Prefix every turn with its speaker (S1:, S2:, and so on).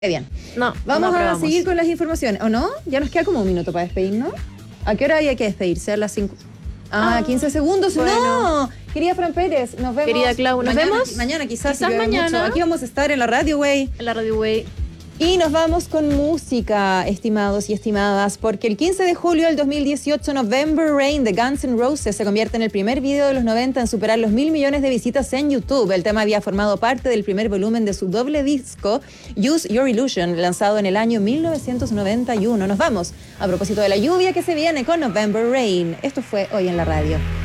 S1: Qué bien.
S2: No,
S1: Vamos
S2: no
S1: a
S2: aprobamos.
S1: seguir con las informaciones, ¿o no? Ya nos queda como un minuto para despedirnos. ¿A qué hora hay que despedirse? A las 5. 15 segundos.
S2: bueno.
S1: ¡No! Querida Fran Pérez, nos vemos.
S2: Querida Clau, ¿nos vemos?
S1: Mañana quizás.
S2: Quizás
S1: si llueve
S2: mañana.
S1: mucho. Aquí vamos a estar en la radio, güey.
S2: En la Radio Way.
S1: Y nos vamos con música, estimados y estimadas, porque el 15 de julio del 2018, November Rain de Guns N' Roses se convierte en el primer video de los 90 en superar los 1.000 millones de visitas en YouTube. El tema había formado parte del primer volumen de su doble disco, Use Your Illusion, lanzado en el año 1991. Nos vamos a propósito de la lluvia que se viene con November Rain. Esto fue Hoy en la Radio.